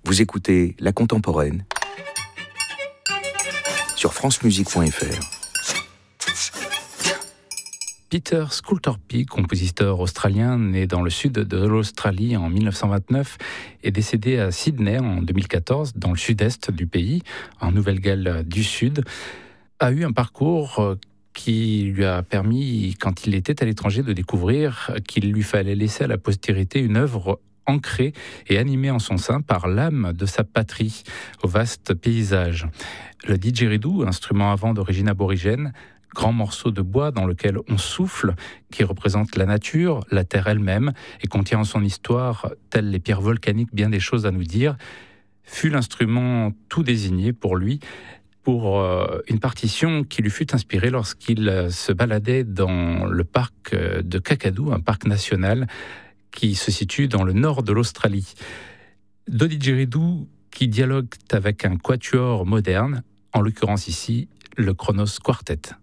Vous écoutez La Contemporaine sur francemusique.fr. Peter Scultorpy, compositeur australien né dans le sud de l'Australie en 1929, est décédé à Sydney en 2014, dans le sud-est du pays, en Nouvelle-Galles du Sud, a eu un parcours qui lui a permis, quand il était à l'étranger, de découvrir qu'il lui fallait laisser à la postérité une œuvre ancrée et animée en son sein par l'âme de sa patrie, au vaste paysage. Le didgeridoo, instrument à vent d'origine aborigène, grand morceau de bois dans lequel on souffle, qui représente la nature, la terre elle-même, et contient en son histoire, telles les pierres volcaniques, bien des choses à nous dire, fut l'instrument tout désigné pour lui, pour une partition qui lui fut inspirée lorsqu'il se baladait dans le parc de Kakadu, un parc national qui se situe dans le nord de l'Australie. Deux didgeridoo qui dialoguent avec un quatuor moderne, en l'occurrence ici, le Kronos Quartet.